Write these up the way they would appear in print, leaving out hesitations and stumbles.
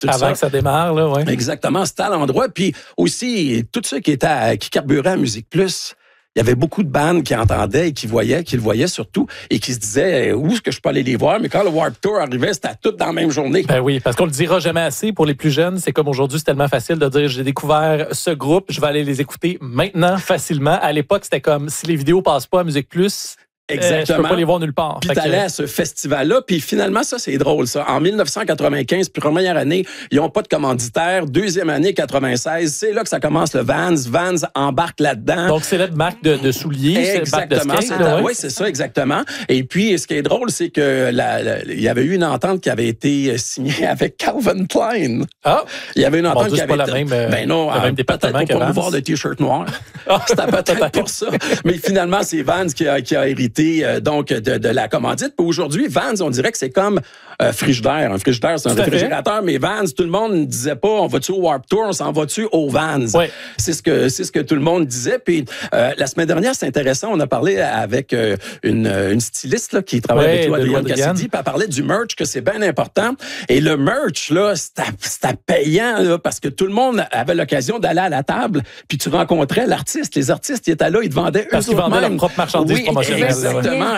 Avant que ça démarre, là, ouais. Exactement, c'était à l'endroit. Puis aussi, tous ceux qui carburaient à Musique Plus, il y avait beaucoup de bandes qui entendaient et qui le voyaient surtout, et qui se disaient où est-ce que je peux aller les voir. Mais quand le Warped Tour arrivait, c'était tout dans la même journée. Ben oui, parce qu'on le dira jamais assez pour les plus jeunes. C'est comme aujourd'hui, c'est tellement facile de dire j'ai découvert ce groupe, je vais aller les écouter maintenant facilement. À l'époque, c'était comme si les vidéos passent pas à Musique Plus. Exactement. Je peux pas les voir nulle part. Puis t'allais à ce festival-là, puis finalement, ça, c'est drôle, ça. En 1995, première année, ils n'ont pas de commanditaire. Deuxième année, 96, c'est là que ça commence le Vans. Vans embarque là-dedans. Donc, c'est la marque de souliers. Exactement. Oui, c'est ça, exactement. Et puis, ce qui est drôle, c'est que il y avait eu une entente qui avait été signée avec Calvin Klein. Ah! Il y avait une entente qui avait été... pas la même, ben non, le même département peut-être pour promouvoir le T-shirt noir. C'était peut-être pour ça. Mais finalement, c'est Vans qui a hérité donc de la commandite. Puis aujourd'hui, Vans, on dirait que c'est comme Frigidaire. Un frigidaire, c'est un réfrigérateur, mais Vans, tout le monde ne disait pas on va-tu au Warped Tour, on s'en va-tu au Vans. Oui. C'est ce que tout le monde disait. Puis la semaine dernière, c'est intéressant, on a parlé avec une styliste là, qui travaille avec toi, Adrienne Cassidy, puis elle parlait du merch, que c'est bien important. Et le merch, là, c'était payant, là, parce que tout le monde avait l'occasion d'aller à la table, puis tu rencontrais l'artiste. Les artistes, ils étaient là, ils te vendaient parce qu'ils vendaient leur propre marchandise promotionnelle. Exactement.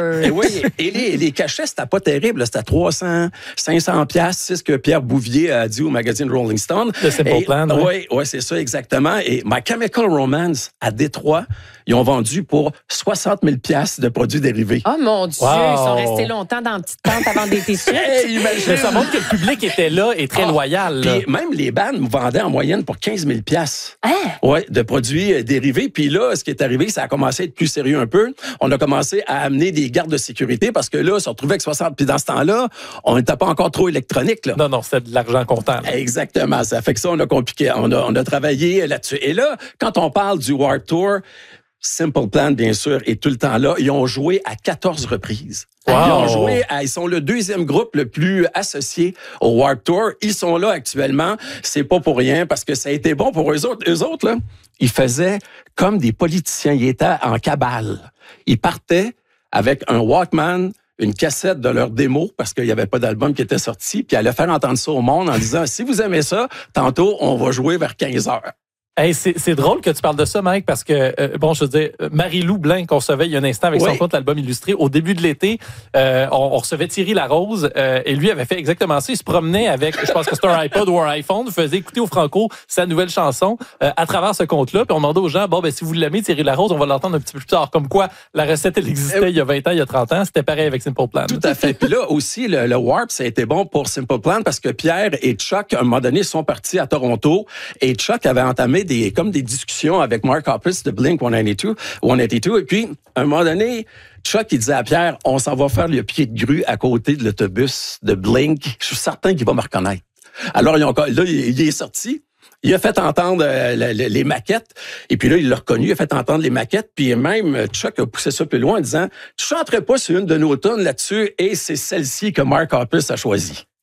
Et les cachets, c'était pas terrible. C'était 300, 500 piastres. C'est ce que Pierre Bouvier a dit au magazine Rolling Stone. Le Simple Plan. Oui, c'est ça, exactement. Et My Chemical Romance, à Détroit, ils ont vendu pour 60 000 piastres de produits dérivés. Oh mon Dieu, ils sont restés longtemps dans une petite tente avant des t-shirts. Mais ça montre que le public était là et très loyal. Puis même les bandes vendaient en moyenne pour 15 000 piastres. Oui, de produits dérivés. Puis là, ce qui est arrivé, ça a commencé à être plus sérieux un peu. On a commencé à amener des gardes de sécurité parce que là, on se retrouvait avec 60. Puis dans ce temps-là, on n'était pas encore trop électronique. Là. Non, c'était de l'argent comptant. Là. Exactement. Ça fait que ça, on a compliqué. On a travaillé là-dessus. Et là, quand on parle du Warped Tour, Simple Plan, bien sûr, est tout le temps là. Ils ont joué à 14 reprises. Wow. Ils sont le deuxième groupe le plus associé au Warped Tour. Ils sont là actuellement. C'est pas pour rien parce que ça a été bon pour eux autres. Eux autres, là, ils faisaient comme des politiciens. Ils étaient en cabale. Ils partaient avec un Walkman, une cassette de leur démo parce qu'il n'y avait pas d'album qui était sorti, puis allaient faire entendre ça au monde en disant si vous aimez ça, tantôt, on va jouer vers 15 heures. Hey, c'est drôle que tu parles de ça, Mike, parce que, je veux dire, Marie-Lou Blain, qu'on recevait il y a un instant avec son compte l'album illustré, au début de l'été, on recevait Thierry Larose, et lui avait fait exactement ça. Il se promenait avec, je pense que c'était un iPod ou un iPhone, faisait écouter au Franco sa nouvelle chanson à travers ce compte-là, puis on demandait aux gens, si vous l'aimez, Thierry Larose, on va l'entendre un petit peu plus tard. Comme quoi, la recette, elle existait il y a 20 ans, il y a 30 ans, c'était pareil avec Simple Plan. Tout à fait. Puis là aussi, le Warp, ça a été bon pour Simple Plan parce que Pierre et Chuck, à un moment donné, sont partis à Toronto, et Chuck avait entamé des discussions avec Mark Hoppus de Blink-182. Et puis, à un moment donné, Chuck, il disait à Pierre, on s'en va faire le pied de grue à côté de l'autobus de Blink. Je suis certain qu'il va me reconnaître. Alors, il est sorti. Il a fait entendre les maquettes. Et puis là, il l'a reconnu. Il a fait entendre les maquettes. Puis même, Chuck a poussé ça plus loin en disant, tu chanterais pas sur une de nos tunes là-dessus. Et c'est celle-ci que Mark Hoppus a choisie.